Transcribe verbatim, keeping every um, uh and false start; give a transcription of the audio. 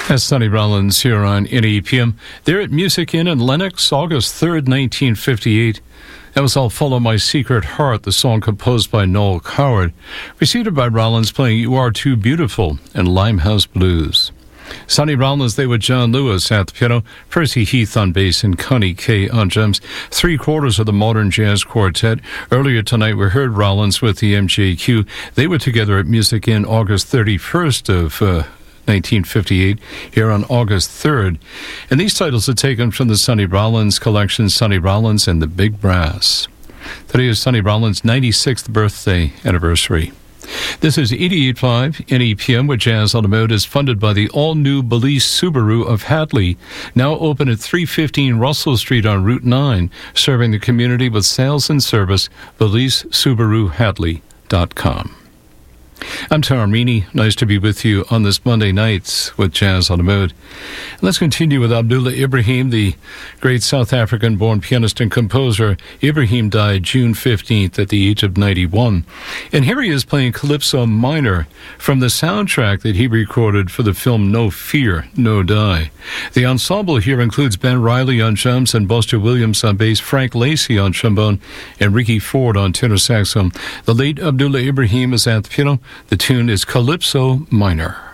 That's Sonny Rollins here on N E P M. They're at Music Inn in Lenox, August third, nineteen fifty-eight. That was I'll Follow My Secret Heart, the song composed by Noel Coward, preceded by Rollins playing You Are Too Beautiful and Limehouse Blues. Sonny Rollins, they were John Lewis at the piano, Percy Heath on bass, and Connie Kay on drums, three quarters of the modern jazz quartet. Earlier tonight, we heard Rollins with the M J Q. They were together at Music Inn August thirty-first of uh, nineteen fifty-eight, here on August third. And these titles are taken from the Sonny Rollins collection, Sonny Rollins and the Big Brass. Today is Sonny Rollins' ninety-sixth birthday anniversary. This is eighty-eight point five N E P M, where Jazz on the Mode is funded by the all-new Belize Subaru of Hadley, now open at three fifteen Russell Street on Route nine, serving the community with sales and service, belize subaru hadley dot com. I'm Tom Meany. Nice to be with you on this Monday night with Jazz on the Mode. Let's continue with Abdullah Ibrahim, the great South African-born pianist and composer. Ibrahim died June fifteenth at the age of ninety-one. And here he is playing Calypso Minor from the soundtrack that he recorded for the film No Fear, No Die. The ensemble here includes Ben Riley on drums and Buster Williams on bass, Frank Lacey on trombone, and Ricky Ford on tenor saxophone. The late Abdullah Ibrahim is at the piano. The tune is Calypso Minor.